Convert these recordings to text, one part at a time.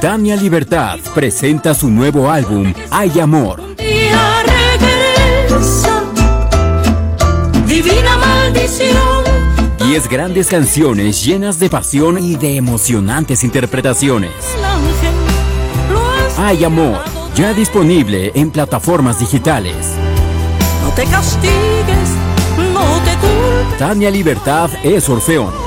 Tania Libertad presenta su nuevo álbum, Hay Amor. Divina maldición. 10 grandes canciones llenas de pasión y de emocionantes interpretaciones. Hay Amor, ya disponible en plataformas digitales. No te castigues, no te culpes. Tania Libertad es Orfeón.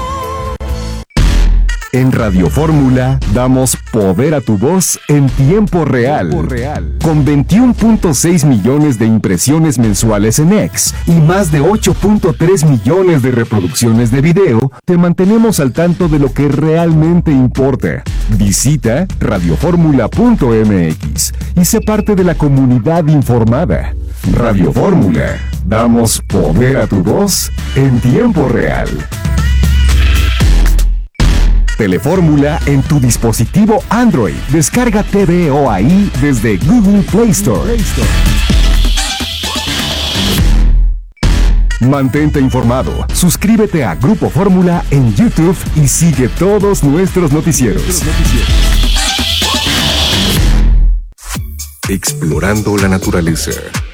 En Radio Fórmula damos poder a tu voz en tiempo real. Con 21.6 millones de impresiones mensuales en X y más de 8.3 millones de reproducciones de video, te mantenemos al tanto de lo que realmente importa. Visita radioformula.mx y sé parte de la comunidad informada. Radio Fórmula, damos poder a tu voz en tiempo real. Telefórmula en tu dispositivo Android. Descarga TVO ahí desde Google Play Store. Mantente informado. Suscríbete a Grupo Fórmula en YouTube y sigue todos nuestros noticieros. Explorando la naturaleza.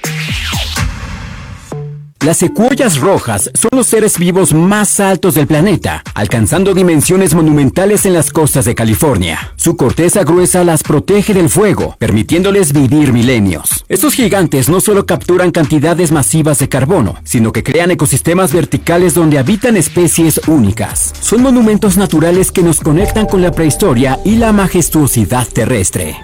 Las secuoyas rojas son los seres vivos más altos del planeta, alcanzando dimensiones monumentales en las costas de California. Su corteza gruesa las protege del fuego, permitiéndoles vivir milenios. Estos gigantes no solo capturan cantidades masivas de carbono, sino que crean ecosistemas verticales donde habitan especies únicas. Son monumentos naturales que nos conectan con la prehistoria y la majestuosidad terrestre.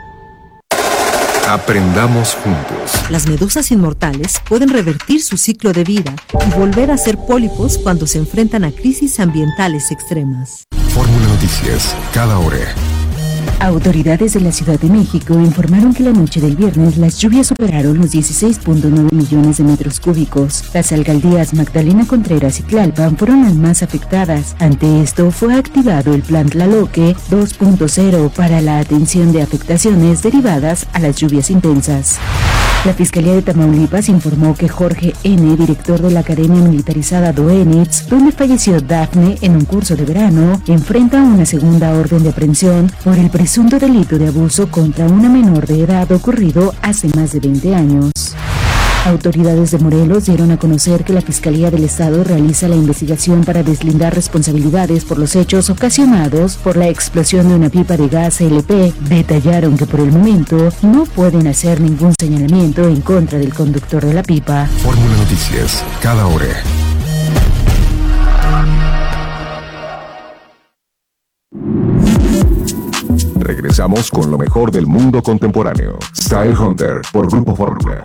Aprendamos juntos. Las medusas inmortales pueden revertir su ciclo de vida y volver a ser pólipos cuando se enfrentan a crisis ambientales extremas. Fórmula Noticias, cada hora. Autoridades de la Ciudad de México informaron que la noche del viernes las lluvias superaron los 16.9 millones de metros cúbicos. Las alcaldías Magdalena Contreras y Tlalpan fueron las más afectadas. Ante esto, fue activado el Plan Tlaloque 2.0 para la atención de afectaciones derivadas a las lluvias intensas. La Fiscalía de Tamaulipas informó que Jorge N., director de la Academia Militarizada Doenitz, donde falleció Dafne en un curso de verano, enfrenta una segunda orden de aprehensión por el presunto delito de abuso contra una menor de edad ocurrido hace más de 20 años. Autoridades de Morelos dieron a conocer que la Fiscalía del Estado realiza la investigación para deslindar responsabilidades por los hechos ocasionados por la explosión de una pipa de gas LP. Detallaron que por el momento no pueden hacer ningún señalamiento en contra del conductor de la pipa. Fórmula Noticias, cada hora. Regresamos con lo mejor del mundo contemporáneo. Style Hunter por Grupo Fórmula.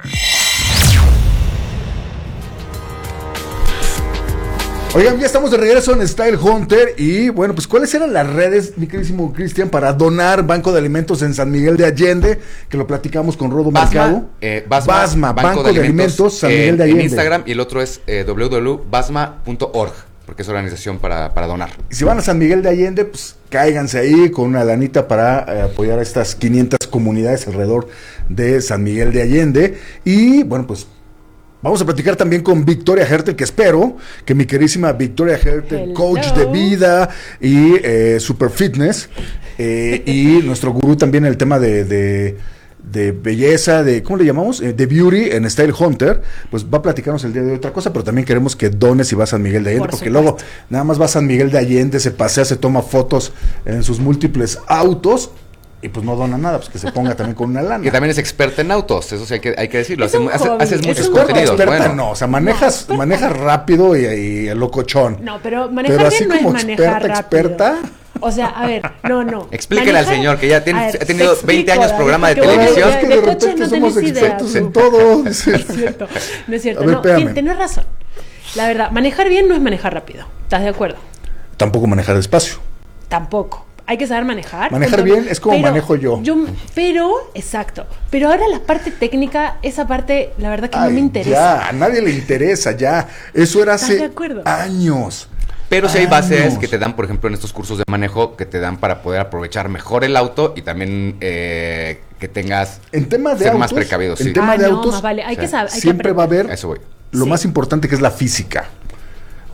Oigan, ya estamos de regreso en Style Hunter y bueno, pues ¿cuáles eran las redes, mi queridísimo Cristian, para donar Banco de Alimentos en San Miguel de Allende? Que lo platicamos con Rodo Mercado. Basma, Banco de Alimentos San Miguel de Allende. En Instagram, y el otro es www.basma.org, porque es organización para donar. Y si van a San Miguel de Allende, pues cáiganse ahí con una lanita para apoyar a estas 500 comunidades alrededor de San Miguel de Allende. Y bueno, pues vamos a platicar también con Victoria Hertel, que espero que mi queridísima Victoria Hertel, coach de vida y super fitness, y nuestro gurú también en el tema de belleza, de ¿cómo le llamamos? De beauty en Style Hunter, pues va a platicarnos el día de hoy otra cosa, pero también queremos que dones si va a San Miguel de Allende, porque luego nada más va a San Miguel de Allende, se pasea, se toma fotos en sus múltiples autos y pues no dona nada, pues que se ponga también con una lana. Que también es experta en autos, eso sí hay que decirlo. Haces muchos contenidos. Experta bueno. no, o sea, manejas rápido y locochón. No, pero manejar bien no es manejar rápido. Experta. O sea, a ver, no. Explíquele al señor que ya ha tenido 20 años programa de televisión. Es que de repente somos expertos en todo. No es cierto, no es cierto. A ver, tenés razón. La verdad, manejar bien no es manejar rápido. ¿Estás de acuerdo? Tampoco manejar despacio. Tampoco. Hay que saber manejar. Manejar bien es como manejo yo. Exacto. Pero ahora la parte técnica, esa parte, la verdad que no me interesa. Ya, a nadie le interesa, ya. Eso era hace años. Pero si hay bases que te dan, por ejemplo, en estos cursos de manejo, que te dan para poder aprovechar mejor el auto y también que tengas en tema de ser autos, más precavido. En tema de autos, vale. Hay que saber, siempre va a haber eso voy. Lo más importante que es la física.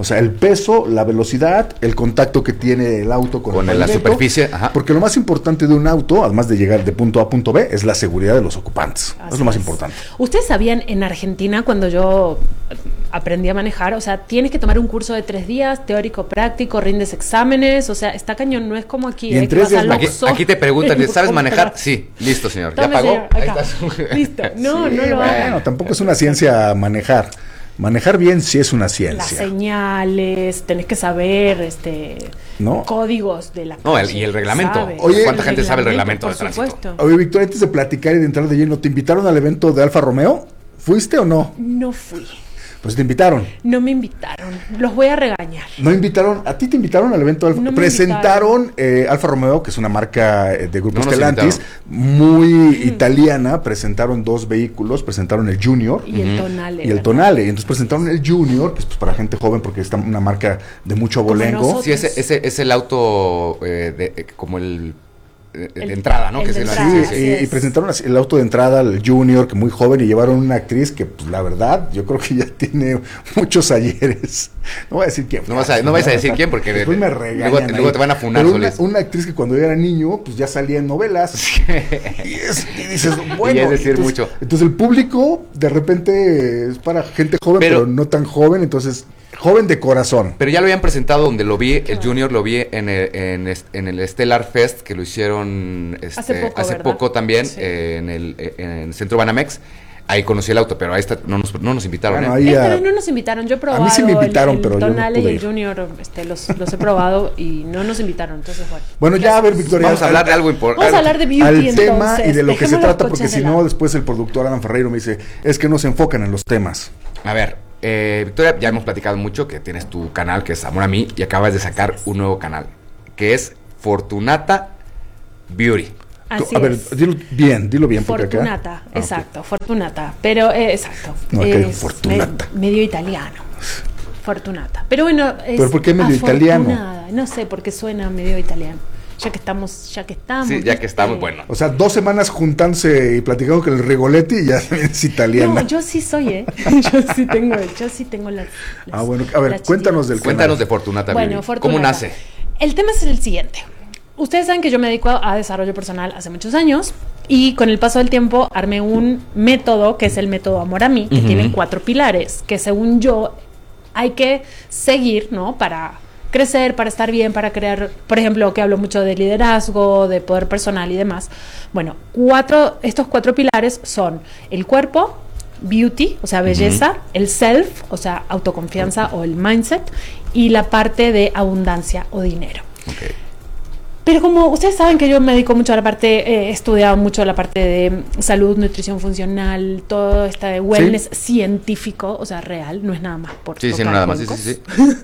O sea, el peso, la velocidad, el contacto que tiene el auto con la superficie. Ajá. Porque lo más importante de un auto, además de llegar de punto A a punto B, es la seguridad de los ocupantes. Es lo más importante. ¿Ustedes sabían en Argentina, cuando yo aprendí a manejar, o sea, tienes que tomar un curso de 3 días, teórico, práctico, rindes exámenes, o sea, está cañón, no es como aquí. Y en 3 días aquí te preguntan, ¿sabes manejar? Sí, listo, señor. ¿Ya pagó? Ahí está. Listo. No, sí, no lo bueno, tampoco es una ciencia manejar. Manejar bien sí es una ciencia. Las señales, tenés que saber códigos de la calle. Y el reglamento. Oye, ¿cuánta gente sabe el reglamento de tránsito? Supuesto. Oye, Victoria, antes de platicar y de entrar de lleno, ¿te invitaron al evento de Alfa Romeo? ¿Fuiste o no? No fui. Pues te invitaron. No me invitaron. Los voy a regañar. No invitaron. ¿A ti te invitaron al evento? No presentaron Alfa Romeo, que es una marca de Grupo Stellantis, muy italiana. Presentaron 2 vehículos. Presentaron el Junior. Y el Tonale. Y el Tonale. Y entonces presentaron el Junior, que es pues, para gente joven, porque está una marca de mucho abolengo. Sí, ese es el auto como el de entrada, ¿no? Y presentaron el auto de entrada al Junior, que muy joven, y llevaron una actriz que, pues, la verdad, yo creo que ya tiene muchos ayeres. No voy a decir quién. No vais a decir quién, porque después me regañan. Luego te van a funar. Una actriz que cuando yo era niño, pues ya salía en novelas. y dices, bueno. Y es decir mucho. Entonces el público, de repente, es para gente joven, pero no tan joven, entonces... Joven de corazón. Pero ya lo habían presentado donde lo vi, el Junior lo vi en el Stellar Fest, que lo hicieron hace poco también, sí. en el Centro Banamex. Ahí conocí el auto, pero ahí no nos invitaron. Bueno, no nos invitaron, yo he probado. A mí sí me invitaron, pero yo no Tonale pude y el Junior los he probado y no nos invitaron, entonces bueno. Bueno, ya a ver, Victoria. Vamos a hablar de algo importante. Vamos a hablar de beauty, al tema y de lo que se trata, porque si no, después el productor Alan Ferreiro me dice, es que no se enfocan en los temas. A ver, Victoria, ya hemos platicado mucho que tienes tu canal, que es Amor a Mí, y acabas de sacar un nuevo canal, que es Fortunata Beauty. Así a ver, dilo bien. Fortunata, porque acá... exacto, Fortunata, pero exacto. No, es Fortunata. Medio italiano. Fortunata. Pero bueno, es ¿pero por qué medio italiano? No sé, porque suena medio italiano. Ya que estamos. Sí, ya que estamos, bueno. O sea, 2 semanas juntándose y platicando con el Rigoletti y ya es italiana. No, yo sí soy, yo sí tengo las bueno, a ver, cuéntanos del canal. Cuéntanos de Fortunata. Bueno, Fortunata. ¿Cómo nace? El tema es el siguiente. Ustedes saben que yo me dedico a desarrollo personal hace muchos años y con el paso del tiempo armé un método que es el método Amor a Mí, que tiene 4 pilares que según yo hay que seguir, ¿no? Para crecer, para estar bien, para crear, por ejemplo, que hablo mucho de liderazgo, de poder personal y demás. Bueno, estos 4 pilares son el cuerpo, beauty, o sea, belleza, el self, o sea, autoconfianza o el mindset, y la parte de abundancia o dinero. Okay. Pero como ustedes saben que yo me dedico mucho a la parte, he estudiado mucho la parte de salud, nutrición funcional, todo este wellness científico, o sea, real, no es nada más por sí, no nada más, sí.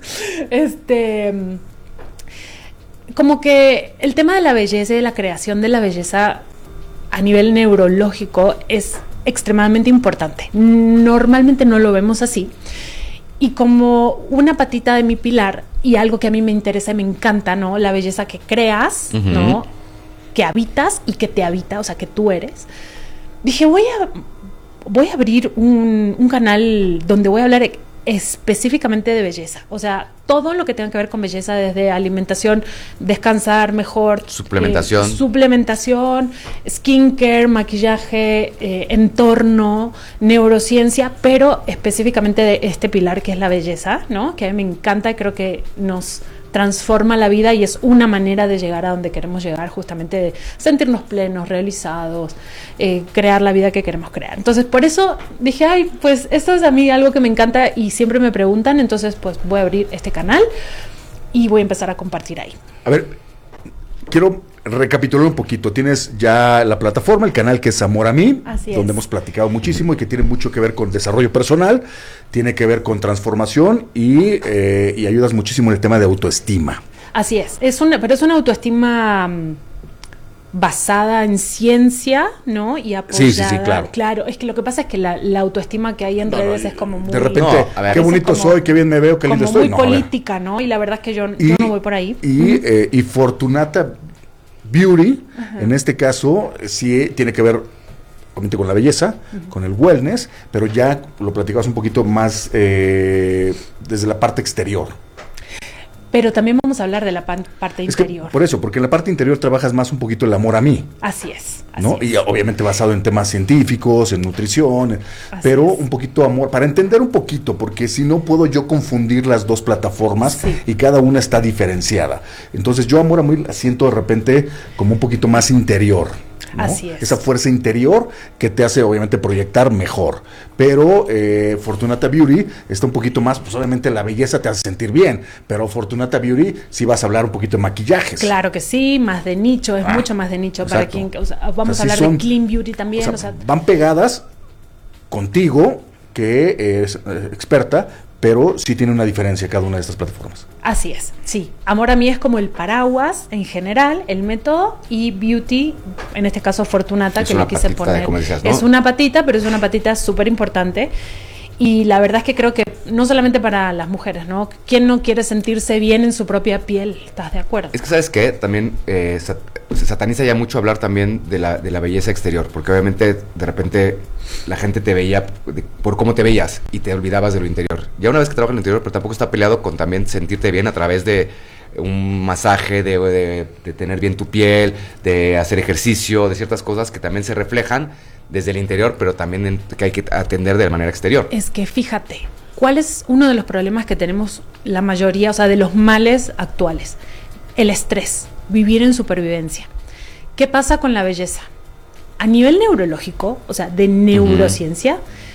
Como que el tema de la belleza y de la creación de la belleza a nivel neurológico es extremadamente importante. Normalmente no lo vemos así. Y como una patita de mi pilar y algo que a mí me interesa y me encanta, ¿no? La belleza que creas, ¿no? Que habitas y que te habita, o sea, que tú eres. Dije, voy a abrir un canal donde voy a hablar específicamente de belleza. O sea, todo lo que tenga que ver con belleza, desde alimentación, descansar mejor, suplementación, skincare, maquillaje, entorno, neurociencia, pero específicamente de este pilar que es la belleza, ¿no? Que a mí me encanta y creo que nos transforma la vida y es una manera de llegar a donde queremos llegar, justamente de sentirnos plenos, realizados, crear la vida que queremos crear. Entonces, por eso dije, pues esto es a mí algo que me encanta y siempre me preguntan, entonces pues voy a abrir este canal y voy a empezar a compartir ahí. A ver, quiero recapitular un poquito. Tienes ya la plataforma, el canal que es Amor a Mí, donde hemos platicado muchísimo y que tiene mucho que ver con desarrollo personal, tiene que ver con transformación y ayudas muchísimo en el tema de autoestima. Así es, pero es una autoestima basada en ciencia, ¿no? Y apoyada. Sí, claro. Claro, es que lo que pasa es que la autoestima que hay en redes es como muy... De repente, qué bonito soy, qué bien me veo, qué lindo estoy. Como muy política, ¿no? Y la verdad es que yo no voy por ahí. Y Fortunata Beauty, en este caso, sí tiene que ver obviamente con la belleza, con el wellness, pero ya lo platicabas un poquito más desde la parte exterior. Pero también vamos a hablar de la parte interior. Por eso, porque en la parte interior trabajas más un poquito el amor a mí. Así es. ¿No? Y obviamente basado en temas científicos, en nutrición, pero un poquito amor, para entender un poquito, porque si no puedo yo confundir las dos plataformas y cada una está diferenciada. Entonces yo amor a mí la siento de repente como un poquito más interior. ¿no? Así es. Esa fuerza interior que te hace obviamente proyectar mejor, pero Fortunata Beauty está un poquito más, pues obviamente la belleza te hace sentir bien, pero Fortunata Beauty sí vas a hablar un poquito de maquillajes. Claro que sí, más de nicho, es mucho más de nicho. Para quien, vamos a hablar de Clean Beauty también. Van pegadas contigo, que es experta, pero sí tiene una diferencia cada una de estas plataformas. Así es, sí. Amor a mí es como el paraguas en general, el método, y Beauty, en este caso Fortunata, que le quise poner. Decías, ¿no? Es una patita, pero es una patita súper importante. Y la verdad es que creo que no solamente para las mujeres, ¿no? ¿Quién no quiere sentirse bien en su propia piel? ¿Estás de acuerdo? Es que, ¿sabes qué? También se sataniza ya mucho hablar también de la belleza exterior, porque obviamente de repente la gente te veía por cómo te veías y te olvidabas de lo interior. Ya una vez que trabajas en lo interior, pero tampoco está peleado con también sentirte bien a través de un masaje, de tener bien tu piel, de hacer ejercicio, de ciertas cosas que también se reflejan desde el interior, pero también que hay que atender de manera exterior. Es que fíjate, ¿cuál es uno de los problemas que tenemos la mayoría, o sea, de los males actuales? El estrés, vivir en supervivencia. ¿Qué pasa con la belleza? A nivel neurológico, o sea, de neurociencia,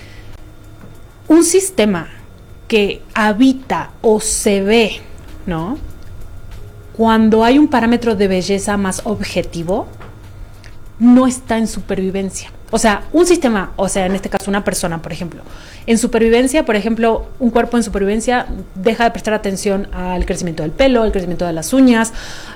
un sistema que habita o se ve, ¿no? Cuando hay un parámetro de belleza más objetivo, no está en supervivencia. O sea, un sistema, o sea, en este caso una persona, por ejemplo, en supervivencia, por ejemplo, un cuerpo en supervivencia deja de prestar atención al crecimiento del pelo, al crecimiento de las uñas,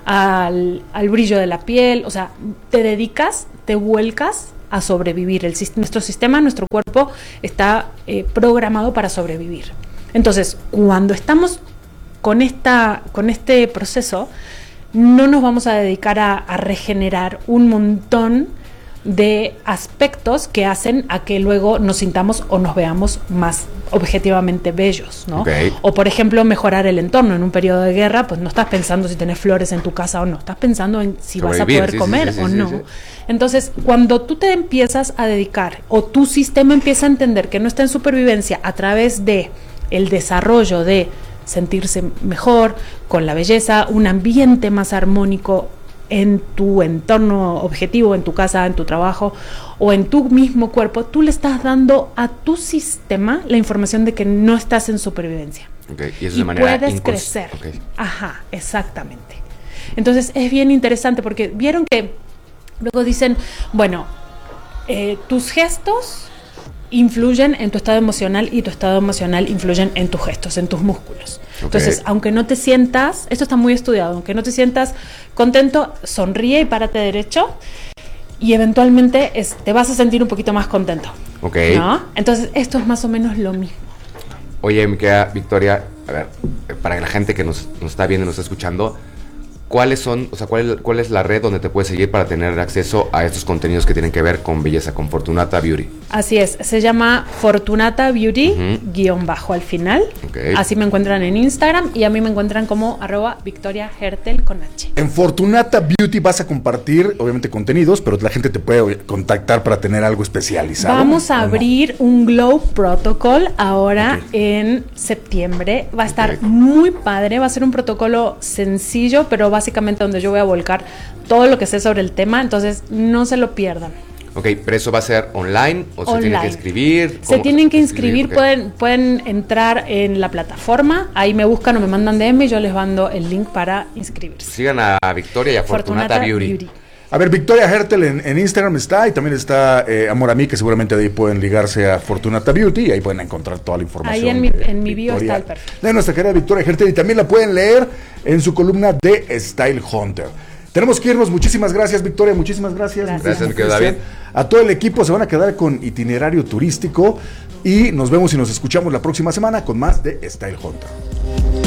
al brillo de la piel, o sea, te dedicas, te vuelcas a sobrevivir. Nuestro sistema, nuestro cuerpo está programado para sobrevivir. Entonces, cuando estamos con este proceso, no nos vamos a dedicar a regenerar un montón de aspectos que hacen a que luego nos sintamos o nos veamos más objetivamente bellos, ¿no? Okay. O por ejemplo, mejorar el entorno. En un periodo de guerra, pues no estás pensando si tenés flores en tu casa o no, estás pensando en si vas a poder comer o no. Sí. Entonces, cuando tú te empiezas a dedicar o tu sistema empieza a entender que no está en supervivencia a través de el desarrollo de sentirse mejor, con la belleza, un ambiente más armónico en tu entorno objetivo, en tu casa, en tu trabajo o en tu mismo cuerpo, tú le estás dando a tu sistema la información de que no estás en supervivencia. Okay. Y eso de manera puedes crecer. Okay. Ajá, exactamente. Entonces es bien interesante porque vieron que luego dicen, bueno, tus gestos influyen en tu estado emocional y tu estado emocional influyen en tus gestos, en tus músculos. Okay. Entonces, aunque no te sientas, esto está muy estudiado, aunque no te sientas contento, sonríe y párate derecho y eventualmente te vas a sentir un poquito más contento. Okay. ¿No? Entonces, esto es más o menos lo mismo. Oye, mi querida Victoria, a ver, para la gente que nos está viendo y nos está escuchando, ¿cuáles son, o sea, cuál es la red donde te puedes seguir para tener acceso a estos contenidos que tienen que ver con belleza, con Fortunata Beauty? Así es, se llama Fortunata Beauty, _ al final. Okay. Así me encuentran en Instagram y a mí me encuentran como @VictoriaHertel con H. En Fortunata Beauty vas a compartir, obviamente, contenidos, pero la gente te puede contactar para tener algo especializado. Vamos a abrir un Glow Protocol ahora en septiembre. Va a estar muy padre, va a ser un protocolo sencillo, pero básicamente donde yo voy a volcar todo lo que sé sobre el tema, entonces no se lo pierdan. Ok, pero eso va a ser online o se tienen que inscribir. Se tienen que inscribir, okay. pueden entrar en la plataforma, ahí me buscan o me mandan DM y yo les mando el link para inscribirse. Sigan a Victoria y a Fortunata Beauty. A ver, Victoria Hertel en Instagram está, y también está Amor a mí, que seguramente de ahí pueden ligarse a Fortunata Beauty y ahí pueden encontrar toda la información. Ahí en mi bio está el perfil. De nuestra querida Victoria Hertel, y también la pueden leer en su columna de Style Hunter. Tenemos que irnos. Muchísimas gracias, Victoria. Muchísimas gracias. Gracias, mi querido David. A todo el equipo se van a quedar con itinerario turístico y nos vemos y nos escuchamos la próxima semana con más de Style Hunter.